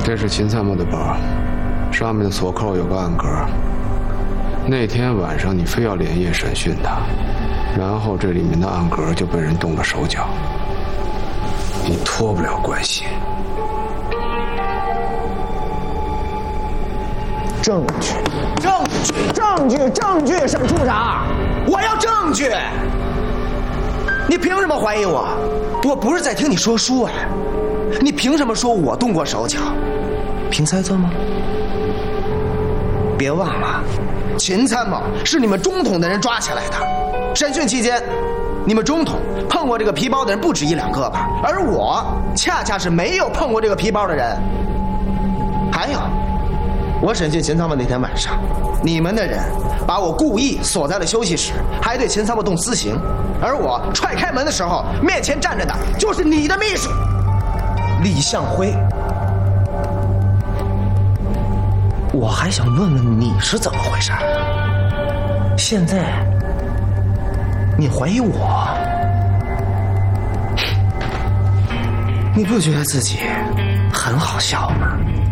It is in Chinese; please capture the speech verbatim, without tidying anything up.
这是秦参谋的包，上面的锁扣有个暗格。那天晚上你非要连夜审讯他，然后这里面的暗格就被人动了手脚，你脱不了关系。 证据，证据，证据，证据，沈处长，我要证据。你凭什么怀疑我？我不是在听你说书哎，你凭什么说我动过手脚？凭猜测吗？别忘了，秦参谋是你们中统的人抓起来的。审讯期间，你们中统碰过这个皮包的人不止一两个吧？而我恰恰是没有碰过这个皮包的人。还有，我审讯秦参谋那天晚上，你们的人把我故意锁在了休息室，还对秦参谋动私刑。而我踹开门的时候，面前站着的就是你的秘书李向辉。我还想问问你是怎么回事，现在你怀疑我，你不觉得自己很好笑吗？